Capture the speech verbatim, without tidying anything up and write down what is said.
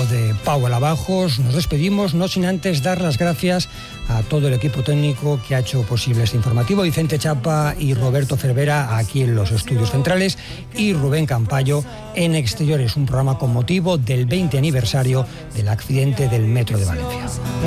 de Pau Alabajos, nos despedimos, no sin antes dar las gracias a todo el equipo técnico que ha hecho posible este informativo, Vicente Chapa y Roberto Cervera aquí en los estudios centrales y Rubén Campayo en exteriores, un programa con motivo del veinte aniversario del accidente del metro de Valencia.